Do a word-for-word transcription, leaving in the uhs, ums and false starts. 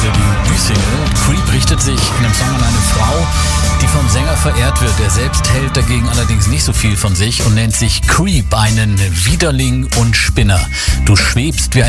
beziehungsweise die Debütsingle. Creep richtet sich in einem Song an eine Frau, die vom Sänger verehrt wird. Er selbst hält dagegen allerdings nicht so viel von sich und nennt sich Creep, einen Widerling und Spinner. Du schwebst wie ein